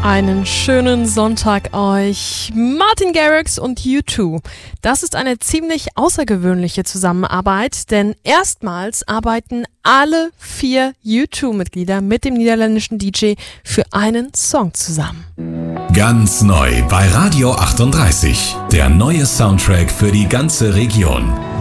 Einen schönen Sonntag euch. Martin Garrix und U2. Das ist eine ziemlich außergewöhnliche Zusammenarbeit, denn erstmals arbeiten alle 4 U2-Mitglieder mit dem niederländischen DJ für einen Song zusammen. Ganz neu bei Radio 38. Der neue Soundtrack für die ganze Region.